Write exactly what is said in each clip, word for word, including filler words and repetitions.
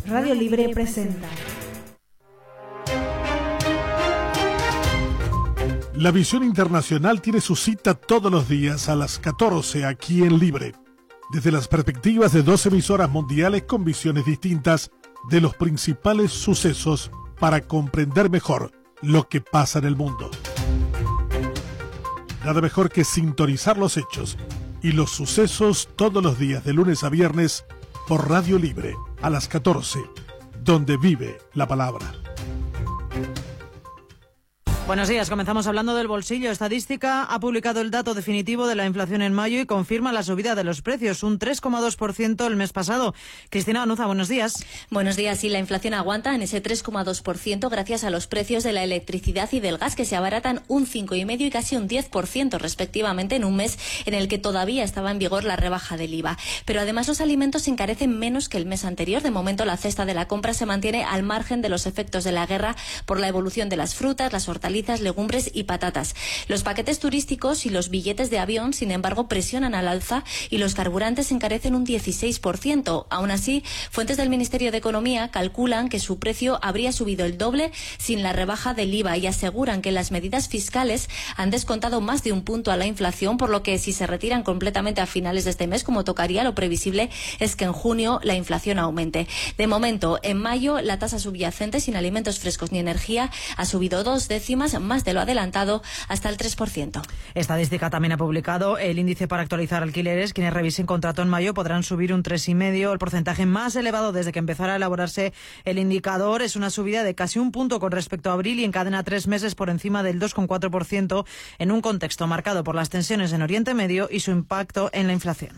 Radio Libre presenta. La visión internacional tiene su cita todos los días a las catorce aquí en Libre, desde las perspectivas de dos emisoras mundiales con visiones distintas de los principales sucesos para comprender mejor lo que pasa en el mundo. Nada mejor que sintonizar los hechos y los sucesos todos los días de lunes a viernes por Radio Libre a las catorce, donde vive la palabra. Buenos días, comenzamos hablando del bolsillo. Estadística ha publicado el dato definitivo de la inflación en mayo y confirma la subida de los precios, un tres coma dos por ciento el mes pasado. Cristina Banuza, buenos días. Buenos días, sí, la inflación aguanta en ese tres coma dos por ciento gracias a los precios de la electricidad y del gas, que se abaratan un cinco coma cinco por ciento y casi un diez por ciento respectivamente en un mes en el que todavía estaba en vigor la rebaja del I V A. Pero además los alimentos se encarecen menos que el mes anterior. De momento la cesta de la compra se mantiene al margen de los efectos de la guerra por la evolución de las frutas, las hortalizas, legumbres y patatas. Los paquetes turísticos y los billetes de avión, sin embargo, presionan al alza y los carburantes encarecen un dieciséis por ciento. Aún así, fuentes del Ministerio de Economía calculan que su precio habría subido el doble sin la rebaja del I V A y aseguran que las medidas fiscales han descontado más de un punto a la inflación, por lo que si se retiran completamente a finales de este mes, como tocaría, lo previsible es que en junio la inflación aumente. De momento, en mayo, la tasa subyacente sin alimentos frescos ni energía ha subido dos décimas, más de lo adelantado, hasta el tres por ciento. Estadística también ha publicado el índice para actualizar alquileres. Quienes revisen contrato en mayo podrán subir un tres coma cinco por ciento. El porcentaje más elevado desde que empezara a elaborarse el indicador es una subida de casi un punto con respecto a abril y encadena tres meses por encima del dos coma cuatro por ciento en un contexto marcado por las tensiones en Oriente Medio y su impacto en la inflación.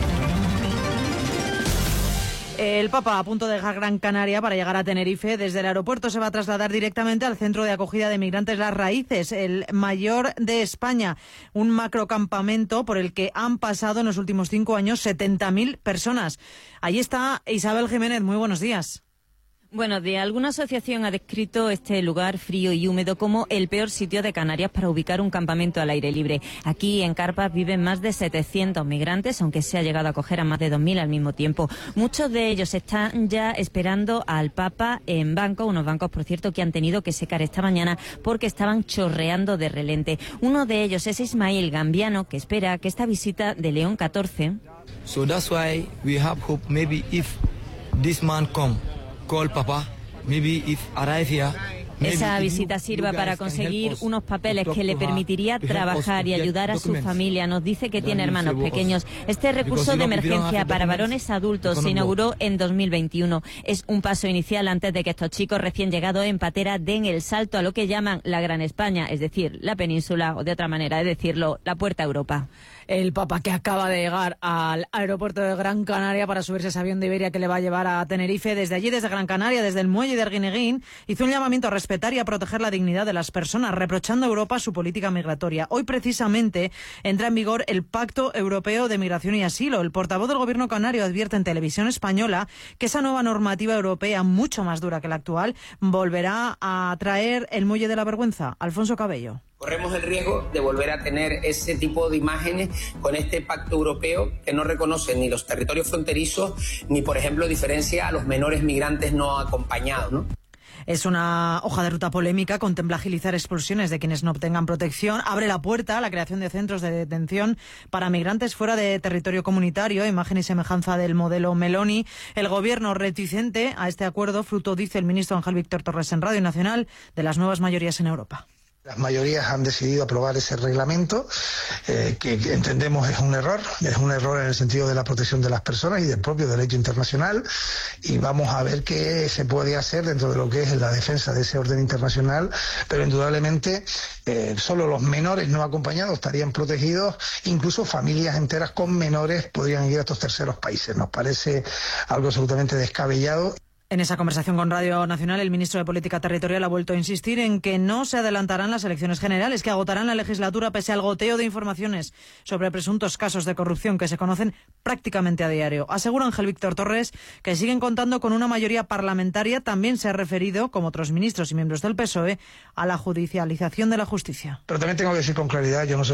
El Papa a punto de dejar Gran Canaria para llegar a Tenerife. Desde el aeropuerto se va a trasladar directamente al centro de acogida de migrantes Las Raíces, el mayor de España, un macrocampamento por el que han pasado en los últimos cinco años setenta mil personas. Allí está Isabel Jiménez, muy buenos días. Buenos días. Alguna asociación ha descrito este lugar frío y húmedo como el peor sitio de Canarias para ubicar un campamento al aire libre. Aquí en Carpas viven más de setecientos migrantes, aunque se ha llegado a acoger a más de dos mil al mismo tiempo. Muchos de ellos están ya esperando al Papa en bancos, unos bancos, por cierto, que han tenido que secar esta mañana porque estaban chorreando de relente. Uno de ellos es Ismael Gambiano, que espera que esta visita de León catorce... So that's why we have hope maybe if this man come. Call Papa, maybe if arrive here. Esa visita sirva para conseguir unos papeles que le permitiría trabajar y ayudar a su familia. Nos dice que tiene hermanos pequeños. Este recurso de emergencia para varones adultos se inauguró en dos mil veintiuno. Es un paso inicial antes de que estos chicos recién llegados en patera den el salto a lo que llaman la Gran España, es decir, la península, o de otra manera de decirlo, la puerta a Europa. El Papa, que acaba de llegar al aeropuerto de Gran Canaria para subirse a ese avión de Iberia que le va a llevar a Tenerife. Desde allí, desde Gran Canaria, desde el muelle de Arguineguín, hizo un llamamiento a respetar y a proteger la dignidad de las personas, reprochando a Europa su política migratoria. Hoy, precisamente, entra en vigor el Pacto Europeo de Migración y Asilo. El portavoz del Gobierno canario advierte en Televisión Española que esa nueva normativa europea, mucho más dura que la actual, volverá a traer el muelle de la vergüenza. Alfonso Cabello. Corremos el riesgo de volver a tener ese tipo de imágenes con este pacto europeo que no reconoce ni los territorios fronterizos ni, por ejemplo, diferencia a los menores migrantes no acompañados, ¿no? Es una hoja de ruta polémica, contempla agilizar expulsiones de quienes no obtengan protección, abre la puerta a la creación de centros de detención para migrantes fuera de territorio comunitario, imagen y semejanza del modelo Meloni. El gobierno reticente a este acuerdo, fruto, dice el ministro Ángel Víctor Torres en Radio Nacional, de las nuevas mayorías en Europa. Las mayorías han decidido aprobar ese reglamento, eh, que, que entendemos es un error, es un error en el sentido de la protección de las personas y del propio derecho internacional, y vamos a ver qué se puede hacer dentro de lo que es la defensa de ese orden internacional, pero indudablemente eh, solo los menores no acompañados estarían protegidos, incluso familias enteras con menores podrían ir a estos terceros países. Nos parece algo absolutamente descabellado. En esa conversación con Radio Nacional, el ministro de Política Territorial ha vuelto a insistir en que no se adelantarán las elecciones generales, que agotarán la legislatura pese al goteo de informaciones sobre presuntos casos de corrupción que se conocen prácticamente a diario. Asegura Ángel Víctor Torres que siguen contando con una mayoría parlamentaria. También se ha referido, como otros ministros y miembros del P S O E, a la judicialización de la justicia. Pero también tengo que decir con claridad, yo no sé